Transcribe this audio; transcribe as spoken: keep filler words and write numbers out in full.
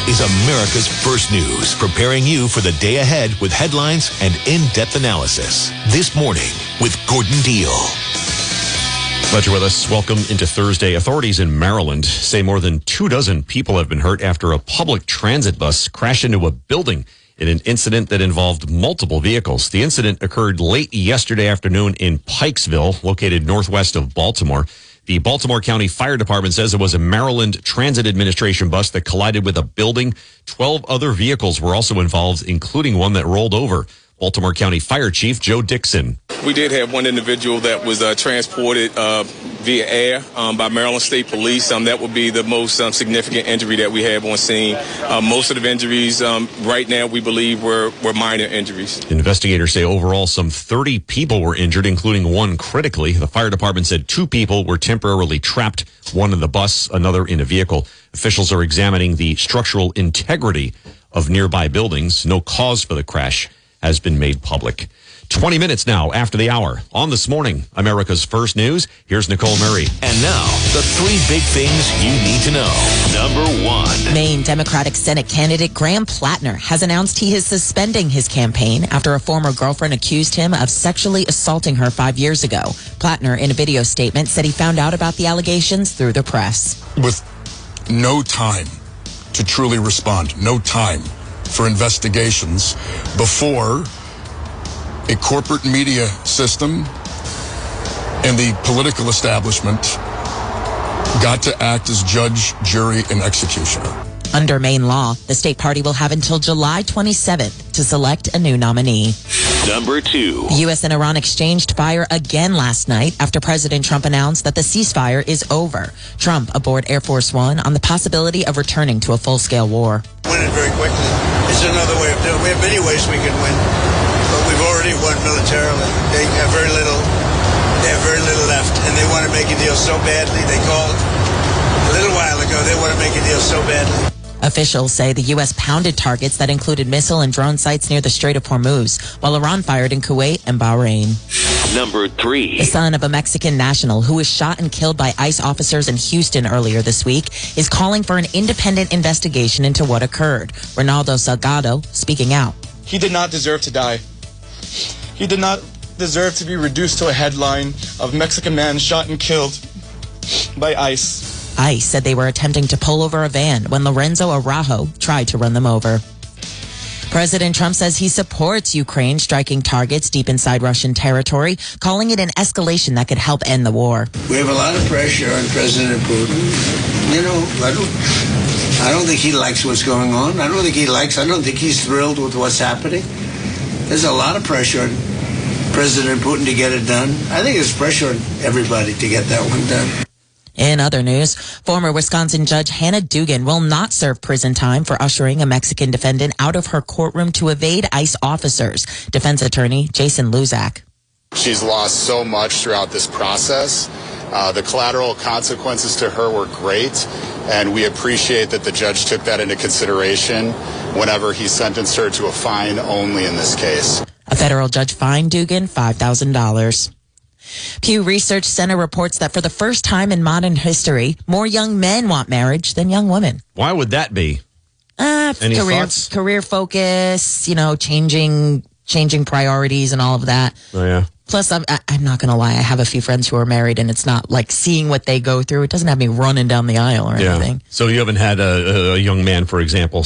is America's First News, preparing you for the day ahead with headlines and in-depth analysis. This morning with Gordon Deal. Glad you're with us. Welcome into Thursday. Authorities in Maryland say more than two dozen people have been hurt after a public transit bus crashed into a building in an incident that involved multiple vehicles. The incident occurred late yesterday afternoon in Pikesville, located northwest of Baltimore. The Baltimore County Fire Department says it was a Maryland Transit Administration bus that collided with a building. Twelve other vehicles were also involved, including one that rolled over. Baltimore County Fire Chief Joe Dixon. We did have one individual that was uh, transported uh, via air um, by Maryland State Police. Um, that would be the most um, significant injury that we have on scene. Uh, most of the injuries um, right now we believe were, were minor injuries. Investigators say overall some thirty people were injured, including one critically. The fire department said two people were temporarily trapped, one in the bus, another in a vehicle. Officials are examining the structural integrity of nearby buildings. No cause for the crash has been made public. twenty minutes now after the hour. On This Morning, America's First News, here's Nicole Murray. And now, the three big things you need to know. Number one. Maine Democratic Senate candidate Graham Plattner has announced he is suspending his campaign after a former girlfriend accused him of sexually assaulting her five years ago. Plattner, in a video statement, said he found out about the allegations through the press. With no time to truly respond, no time for investigations before a corporate media system and the political establishment got to act as judge, jury, and executioner. Under Maine law, the state party will have until July twenty-seventh to select a new nominee. Number two. The U S and Iran exchanged fire again last night after President Trump announced that the ceasefire is over. Trump aboard Air Force One on the possibility of returning to a full-scale war. Win it very quickly. It's another way of doing it. We have many ways we can win, but we've already won militarily. They have very little. They have very little left, and they want to make a deal so badly. They called a little while ago. They want to make a deal so badly. Officials say the U S pounded targets that included missile and drone sites near the Strait of Hormuz, while Iran fired in Kuwait and Bahrain. Number three. The son of a Mexican national who was shot and killed by ICE officers in Houston earlier this week is calling for an independent investigation into what occurred. Ronaldo Salgado speaking out. He did not deserve to die. He did not deserve to be reduced to a headline of Mexican man shot and killed by ICE. ICE said they were attempting to pull over a van when Lorenzo Araujo tried to run them over. President Trump says he supports Ukraine striking targets deep inside Russian territory, calling it an escalation that could help end the war. We have a lot of pressure on President Putin. You know, I don't, I don't think he likes what's going on. I don't think he likes, I don't think he's thrilled with what's happening. There's a lot of pressure on President Putin to get it done. I think there's pressure on everybody to get that one done. In other news, former Wisconsin Judge Hannah Dugan will not serve prison time for ushering a Mexican defendant out of her courtroom to evade ICE officers. Defense attorney Jason Luzak. She's lost so much throughout this process. Uh, the collateral consequences to her were great, and we appreciate that the judge took that into consideration whenever he sentenced her to a fine only in this case. A federal judge fined Dugan five thousand dollars. Pew Research Center reports that for the first time in modern history, more young men want marriage than young women. Why would that be? Uh, Any career, thoughts? career focus, you know, changing, changing priorities and all of that. Oh, yeah. Plus, I'm, I- I'm not going to lie. I have a few friends who are married, and it's not like seeing what they go through. It doesn't have me running down the aisle or Yeah. anything. So you haven't had a, a young man, for example,